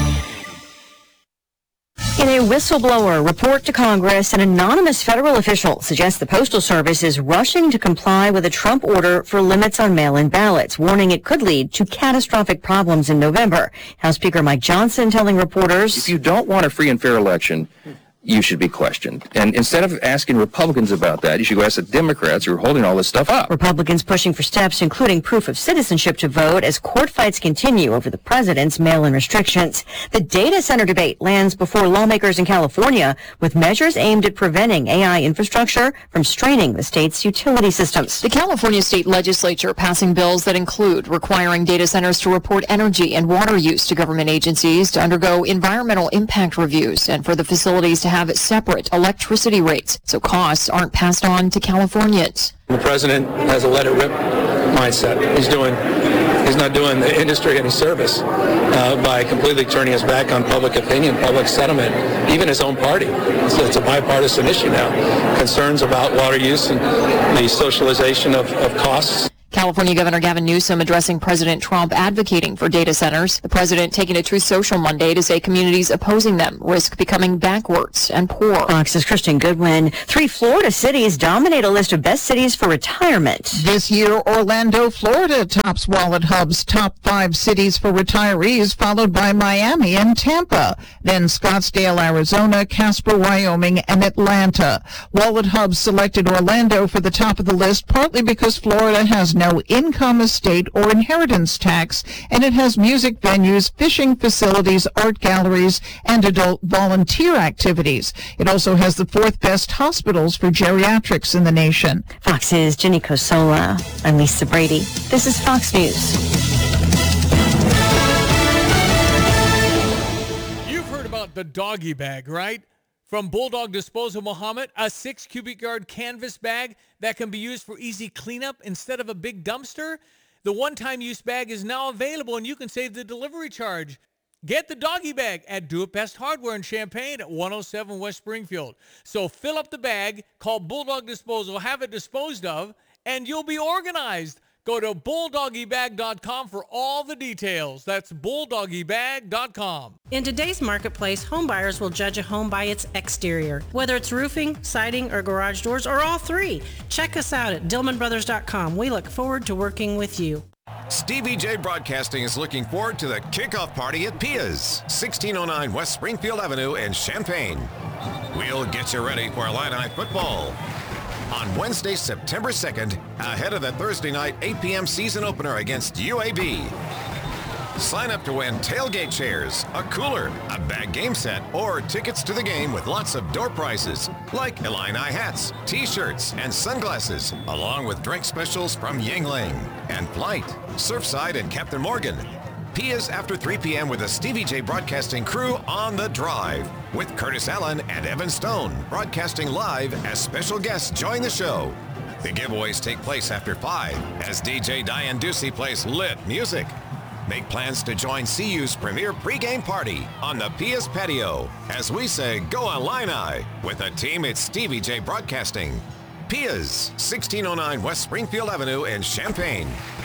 In a whistleblower report to Congress, an anonymous federal official suggests the Postal Service is rushing to comply with a Trump order for limits on mail-in ballots, warning it could lead to catastrophic problems in November. House Speaker Mike Johnson telling reporters, if you don't want a free and fair election, you should be questioned. And instead of asking Republicans about that, you should go ask the Democrats who are holding all this stuff up. Republicans pushing for steps including proof of citizenship to vote as court fights continue over the president's mail-in restrictions. The data center debate lands before lawmakers in California with measures aimed at preventing AI infrastructure from straining the state's utility systems. The California state legislature passing bills that include requiring data centers to report energy and water use to government agencies, to undergo environmental impact reviews, and for the facilities to have separate electricity rates so costs aren't passed on to Californians. The president has a let it rip mindset. He's not doing the industry any service by completely turning his back on public opinion, public sentiment, even his own party. So it's a bipartisan issue now. Concerns about water use and the socialization of costs. California Governor Gavin Newsom addressing President Trump advocating for data centers. The president taking to Truth Social Monday to say communities opposing them risk becoming backwards and poor. Fox's Kristen Goodwin. 3 Florida cities dominate a list of best cities for retirement. This year, Orlando, Florida tops Wallet Hub's top 5 cities for retirees, followed by Miami and Tampa. Then Scottsdale, Arizona, Casper, Wyoming, and Atlanta. Wallet Hub selected Orlando for the top of the list, partly because Florida has no income, estate, or inheritance tax, and it has music venues, fishing facilities, art galleries, and adult volunteer activities. It also has the 4th best hospitals for geriatrics in the nation. Fox's Jenny Cosola. I'm Lisa Brady. This is Fox News. You've heard about the doggy bag, right? From Bulldog Disposal Muhammad, a 6 cubic yard canvas bag that can be used for easy cleanup instead of a big dumpster. The one-time use bag is now available and you can save the delivery charge. Get the doggy bag at Do It Best Hardware in Champaign at 107 West Springfield. So fill up the bag, call Bulldog Disposal, have it disposed of, and you'll be organized. Go to bulldoggybag.com for all the details. That's bulldoggybag.com. In today's marketplace, home buyers will judge a home by its exterior, whether it's roofing, siding, or garage doors, or all 3. Check us out at DillmanBrothers.com. We look forward to working with you. Stevie J Broadcasting is looking forward to the kickoff party at Pia's, 1609 West Springfield Avenue in Champaign. We'll get you ready for Illini football on Wednesday, September 2nd, ahead of the Thursday night 8 p.m. season opener against UAB. Sign up to win tailgate chairs, a cooler, a bag game set, or tickets to the game with lots of door prizes, like Illini hats, t-shirts, and sunglasses, along with drink specials from Yingling and Flight, Surfside, and Captain Morgan. Pia's after 3 p.m. with the Stevie J Broadcasting crew on the drive, with Curtis Allen and Evan Stone broadcasting live as special guests join the show. The giveaways take place after 5 as DJ Diane Ducey plays lit music. Make plans to join CU's premier pregame party on the Pia's patio as we say go Illini with the team at Stevie J Broadcasting. Pia's, 1609 West Springfield Avenue in Champaign.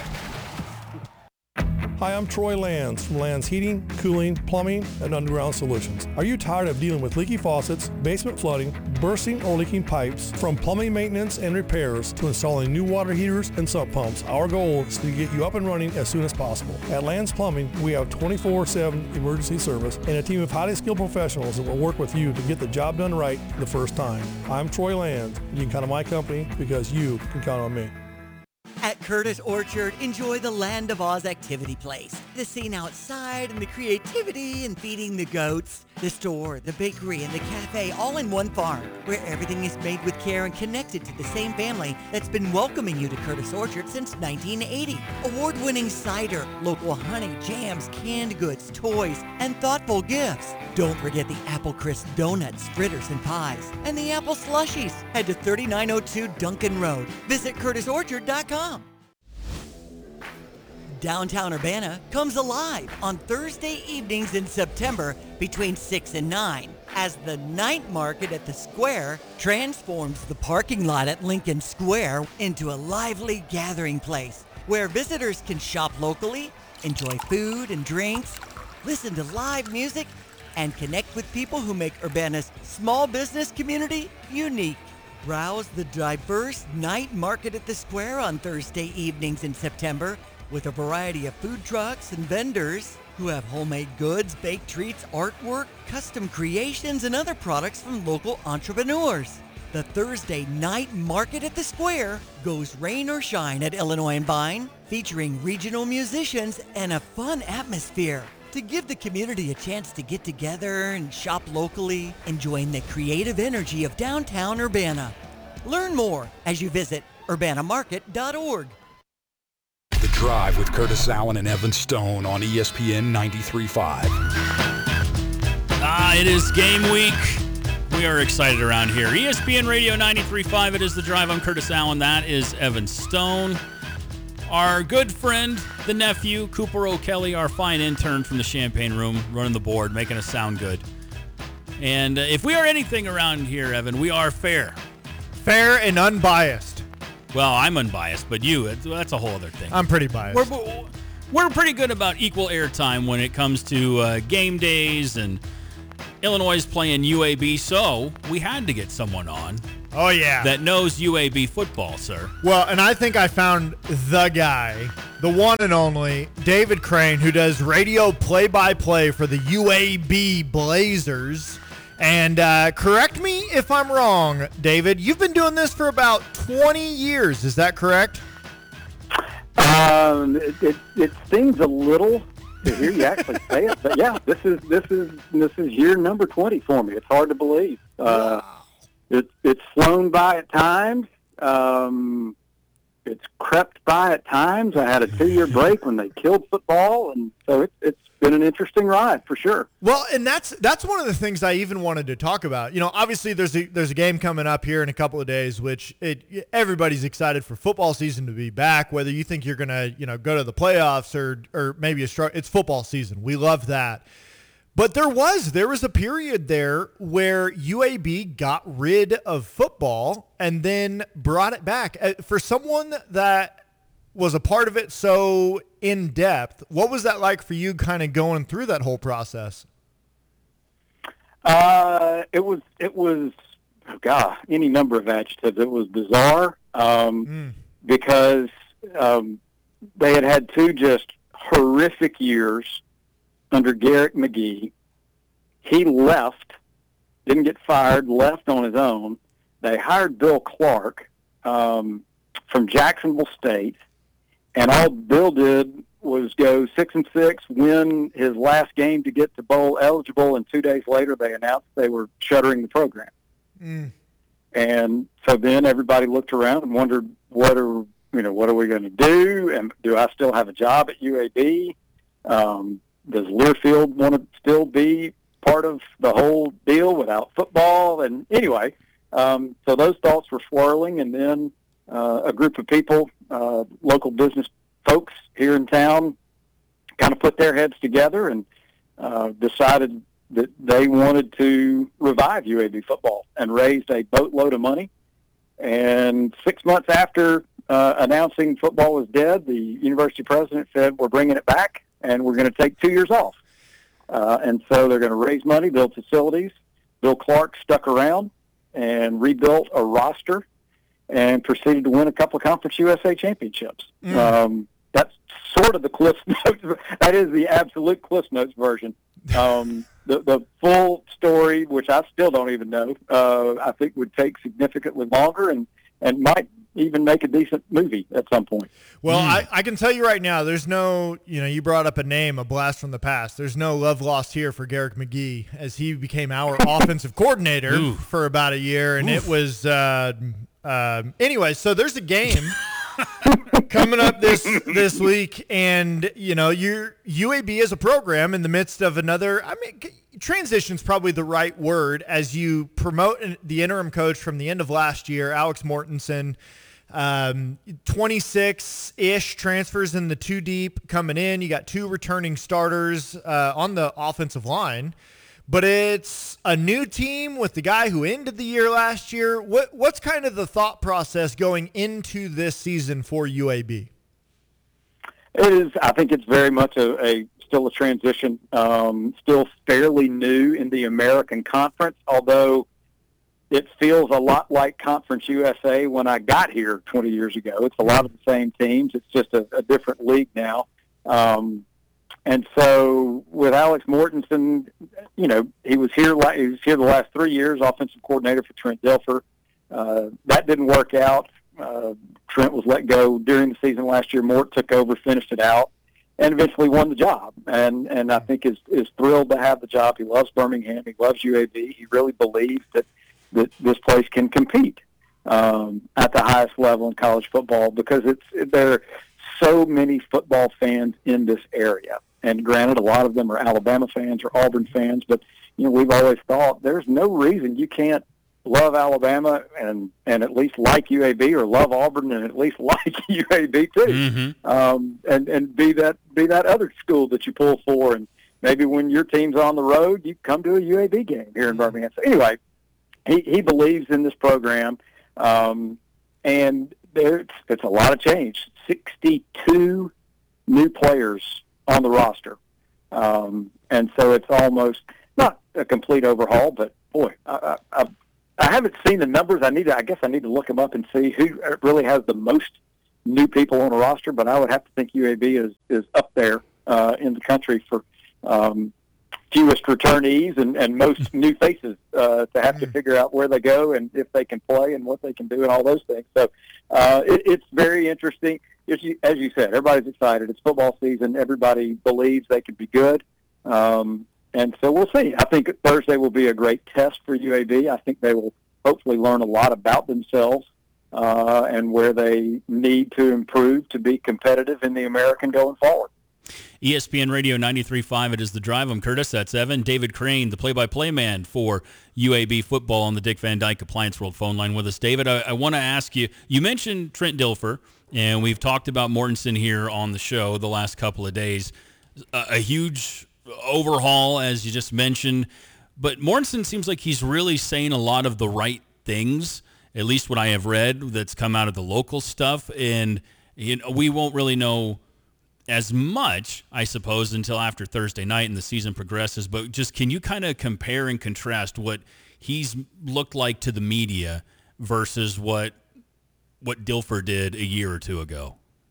Hi, I'm Troy Lands from Lands Heating, Cooling, Plumbing, and Underground Solutions. Are you tired of dealing with leaky faucets, basement flooding, bursting or leaking pipes? From plumbing maintenance and repairs to installing new water heaters and sump pumps, our goal is to get you up and running as soon as possible. At Lands Plumbing, we have 24/7 emergency service and a team of highly skilled professionals that will work with you to get the job done right the first time. I'm Troy Lands, and you can count on my company because you can count on me. At Curtis Orchard, enjoy the Land of Oz activity place. The scene outside and the creativity and feeding the goats. The store, the bakery, and the cafe all in one farm, where everything is made with care and connected to the same family that's been welcoming you to Curtis Orchard since 1980. Award-winning cider, local honey, jams, canned goods, toys, and thoughtful gifts. Don't forget the Apple Crisp donuts, fritters, and pies, and the apple slushies. Head to 3902 Duncan Road. Visit CurtisOrchard.com. Downtown Urbana comes alive on Thursday evenings in September between 6 and 9 as the night market at the square transforms the parking lot at Lincoln Square into a lively gathering place where visitors can shop locally, enjoy food and drinks, listen to live music, and connect with people who make Urbana's small business community unique. Browse the diverse night market at the square on Thursday evenings in September with a variety of food trucks and vendors who have homemade goods, baked treats, artwork, custom creations, and other products from local entrepreneurs. The Thursday night market at the Square goes rain or shine at Illinois and Vine, featuring regional musicians and a fun atmosphere to give the community a chance to get together and shop locally, enjoying the creative energy of downtown Urbana. Learn more as you visit urbanamarket.org. The Drive with Curtis Allen and Evan Stone on ESPN 93.5. It is game week. We are excited around here. ESPN Radio 93.5, it is The Drive. I'm Curtis Allen. That is Evan Stone. Our good friend, the nephew, Cooper O'Kelly, our fine intern from the Champagne Room, running the board, making us sound good. And if we are anything around here, Evan, we are fair. Fair and unbiased. Well, I'm unbiased, but that's a whole other thing. I'm pretty biased. We're pretty good about equal airtime when it comes to game days, and Illinois is playing UAB, so we had to get someone on. Oh, yeah. That knows UAB football, sir. Well, and I think I found the guy, the one and only, David Crane, who does radio play-by-play for the UAB Blazers. And correct me if I'm wrong, David, you've been doing this for about 20 years. Is that correct? It stings a little to hear you actually say it, but yeah, this is year number 20 for me. It's hard to believe. It's flown by at times. It's crept by at times. I had a 2-year break when they killed football, and so it's been an interesting ride for sure. Well, and that's one of the things I even wanted to talk about. You know, obviously there's a game coming up here in a couple of days, which everybody's excited for football season to be back. Whether you think you're gonna go to the playoffs or maybe it's football season. We love that. But there was a period there where UAB got rid of football and then brought it back. For someone that was a part of it so in depth, what was that like for you kind of going through that whole process? It was any number of adjectives. It was bizarre because they had 2 just horrific years under Garrett McGee. He left, didn't get fired, left on his own. They hired Bill Clark from Jacksonville State, and all Bill did was go 6-6, win his last game to get to bowl eligible, and 2 days later they announced they were shuttering the program. And so then everybody looked around and wondered, what are we going to do? And do I still have a job at UAB? Does Learfield want to still be part of the whole deal without football? And anyway, so those thoughts were swirling, and then a group of people, local business folks here in town, kind of put their heads together and decided that they wanted to revive UAB football and raised a boatload of money. And 6 months after announcing football was dead, the university president said, we're bringing it back, and we're going to take 2 years off. And so they're going to raise money, build facilities. Bill Clark stuck around and rebuilt a roster and proceeded to win a couple of Conference USA championships. That's sort of the Cliff Notes. That is the absolute Cliff Notes version. The full story, which I still don't even know, I think would take significantly longer and might even make a decent movie at some point. Well, I can tell you right now, there's no, you brought up a name, a blast from the past. There's no love lost here for Garrett McGee as he became our offensive coordinator for about a year. And it was, anyway, so there's a game coming up this week. And, your UAB as a program in the midst of another, transition's probably the right word as you promote the interim coach from the end of last year, Alex Mortensen. 26-ish transfers in the 2 deep coming in. You got 2 returning starters on the offensive line, but it's a new team with the guy who ended the year last year. What's kind of the thought process going into this season for UAB? It is. I think it's very much still a transition. Still fairly new in the American Conference, although it feels a lot like Conference USA when I got here 20 years ago. It's a lot of the same teams. It's just a different league now. And so with Alex Mortensen, he was here the last 3 years, offensive coordinator for Trent Dilfer. That didn't work out. Trent was let go during the season last year. Mort took over, finished it out, and eventually won the job. And I think is thrilled to have the job. He loves Birmingham. He loves UAB. He really believes that this place can compete at the highest level in college football because there are so many football fans in this area. And granted, a lot of them are Alabama fans or Auburn fans, but we've always thought there's no reason you can't love Alabama and at least like UAB, or love Auburn and at least like UAB too, and be that other school that you pull for. And maybe when your team's on the road, you come to a UAB game here in Birmingham. So anyway, he believes in this program, and it's a lot of change. 62 new players on the roster, and so it's almost not a complete overhaul. But boy, I haven't seen the numbers. I guess I need to look them up and see who really has the most new people on a roster. But I would have to think UAB is up there in the country for fewest returnees and most new faces to have to figure out where they go and if they can play and what they can do and all those things. So it's very interesting. As you said, everybody's excited. It's football season. Everybody believes they could be good. And so we'll see. I think Thursday will be a great test for UAB. I think they will hopefully learn a lot about themselves and where they need to improve to be competitive in the American going forward. ESPN Radio 93.5, it is The Drive. I'm Curtis. That's Evan. David Crane, the play-by-play man for UAB football on the Dick Van Dyke Appliance World phone line with us. David, I want to ask you, you mentioned Trent Dilfer, and we've talked about Mortensen here on the show the last couple of days. A huge overhaul, as you just mentioned, but Mortensen seems like he's really saying a lot of the right things, at least what I have read that's come out of the local stuff, and we won't really know as much, I suppose, until after Thursday night and the season progresses. But just can you kind of compare and contrast what he's looked like to the media versus what Dilfer did a year or two ago?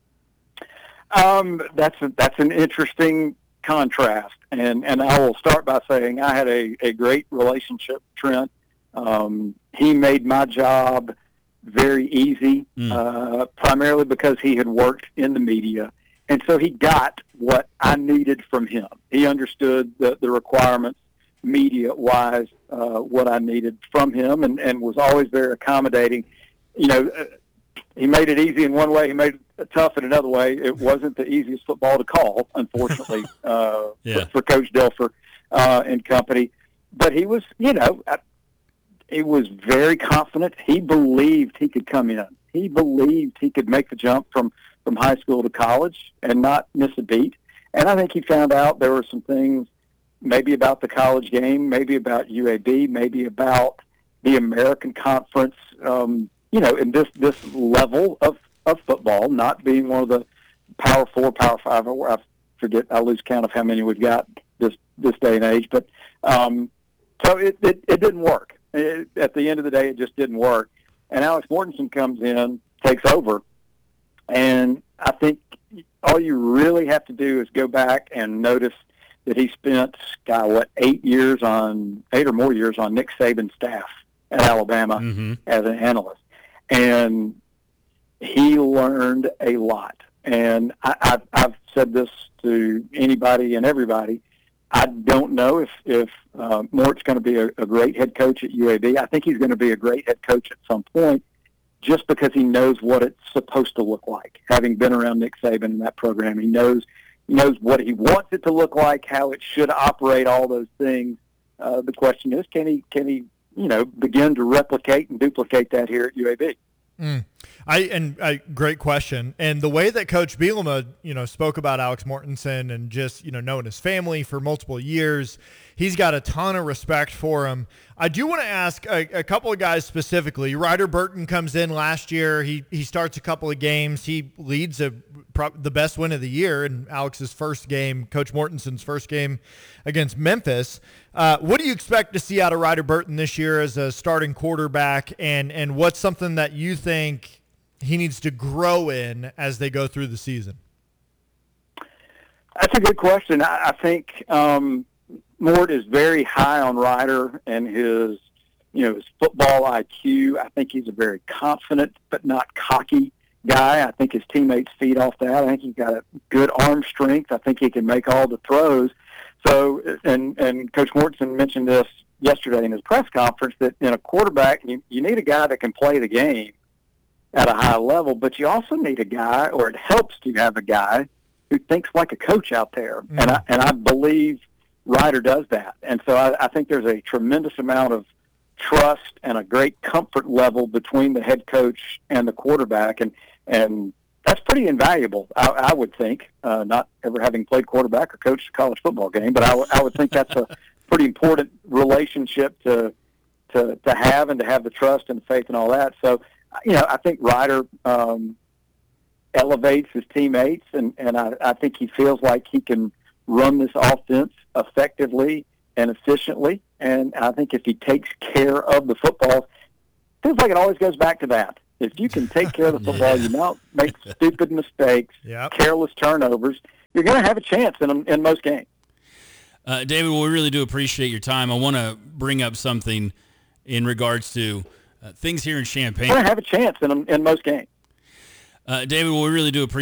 That's an interesting contrast, and I will start by saying I had a great relationship with Trent. He made my job very easy, primarily because he had worked in the media. And so he got what I needed from him. He understood the requirements media-wise, what I needed from him, and was always very accommodating. He made it easy in one way. He made it tough in another way. It wasn't the easiest football to call, unfortunately, for Coach Dilfer and company. But he was, he was very confident. He believed he could come in. He believed he could make the jump from high school to college and not miss a beat. And I think he found out there were some things maybe about the college game, maybe about UAB, maybe about the American Conference, in this level of football, not being one of the Power 4, Power 5, I lose count of how many we've got this day and age. But so it didn't work. At the end of the day, it just didn't work. And Alex Mortensen comes in, takes over, and I think all you really have to do is go back and notice that he spent, 8 or more years on Nick Saban's staff at Alabama as an analyst. And he learned a lot. And I've said this to anybody and everybody. I don't know if Mort's going to be a great head coach at UAB. I think he's going to be a great head coach at some point, just because he knows what it's supposed to look like. Having been around Nick Saban in that program, he knows what he wants it to look like, how it should operate, all those things. The question is, can he begin to replicate and duplicate that here at UAB? Great question. And the way that Coach Bielema, spoke about Alex Mortensen and just, knowing his family for multiple years, he's got a ton of respect for him. I do want to ask a couple of guys specifically. Ryder Burton comes in last year. He starts a couple of games. He leads the best win of the year in Alex's first game, Coach Mortensen's first game against Memphis. What do you expect to see out of Ryder Burton this year as a starting quarterback, and what's something that you think he needs to grow in as they go through the season? That's a good question. I think Mort is very high on Ryder and his football IQ. I think he's a very confident but not cocky guy. I think his teammates feed off that. I think he's got a good arm strength. I think he can make all the throws. So, and Coach Mortensen mentioned this yesterday in his press conference, that in a quarterback, you need a guy that can play the game at a high level, but you also need a guy, or it helps to have a guy who thinks like a coach out there. Mm. And I believe Ryder does that. And so I think there's a tremendous amount of trust and a great comfort level between the head coach and the quarterback. And that's pretty invaluable, I would think, not ever having played quarterback or coached a college football game, but I would think that's a pretty important relationship to have, and to have the trust and the faith and all that. So, I think Ryder elevates his teammates, and I think he feels like he can run this offense effectively and efficiently. And I think if he takes care of the football, it feels like it always goes back to that. If you can take care of the football, you don't make stupid mistakes, careless turnovers, you're going to have a chance in most games. David, we really do appreciate your time. I want to bring up something in regards to things here in Champaign. You're going to have a chance in most games. David, we really do appreciate